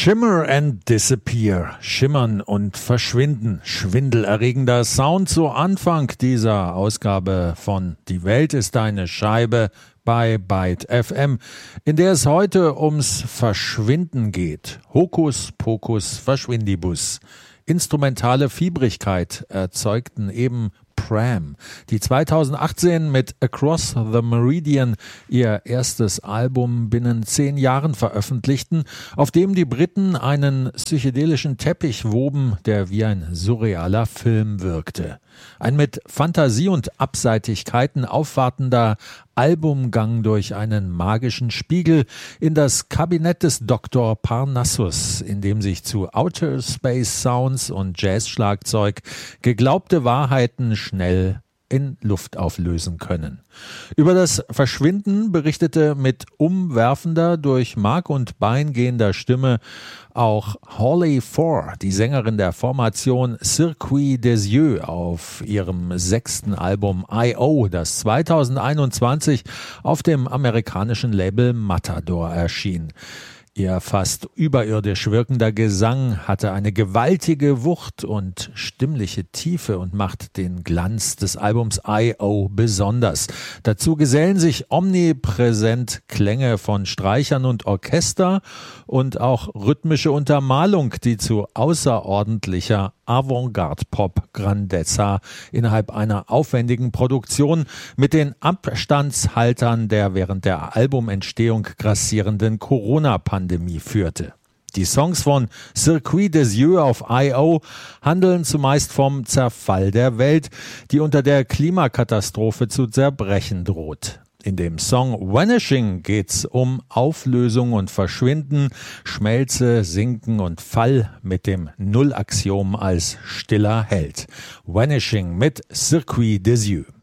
Shimmer and Disappear, Schimmern und Verschwinden, schwindelerregender Sound zu Anfang dieser Ausgabe von Die Welt ist eine Scheibe bei Byte FM, in der es heute ums Verschwinden geht. Hokus Pokus Verschwindibus. Instrumentale Fiebrigkeit erzeugten eben Pram, die 2018 mit Across the Meridian ihr erstes Album binnen 10 Jahren veröffentlichten, auf dem die Briten einen psychedelischen Teppich woben, der wie ein surrealer Film wirkte. Ein mit Fantasie und Abseitigkeiten aufwartender Albumgang durch einen magischen Spiegel in das Kabinett des Dr. Parnassus, in dem sich zu Outer Space Sounds und Jazzschlagzeug geglaubte Wahrheiten schnell in Luft auflösen können. Über das Verschwinden berichtete mit umwerfender, durch Mark und Bein gehender Stimme auch Holly Four, die Sängerin der Formation Circuit des Yeux, auf ihrem 6. Album I.O., das 2021 auf dem amerikanischen Label Matador erschien. Ihr fast überirdisch wirkender Gesang hatte eine gewaltige Wucht und stimmliche Tiefe und macht den Glanz des Albums I.O. besonders. Dazu gesellen sich omnipräsent Klänge von Streichern und Orchester und auch rhythmische Untermalung, die zu außerordentlicher Avantgarde-Pop-Grandezza innerhalb einer aufwendigen Produktion mit den Abstandshaltern der während der Albumentstehung grassierenden Corona-Pandemie führte. Die Songs von Circuit des Yeux auf I.O. handeln zumeist vom Zerfall der Welt, die unter der Klimakatastrophe zu zerbrechen droht. In dem Song Vanishing geht's um Auflösung und Verschwinden, Schmelze, Sinken und Fall mit dem Nullaxiom als stiller Held. Vanishing mit Circuit des Yeux.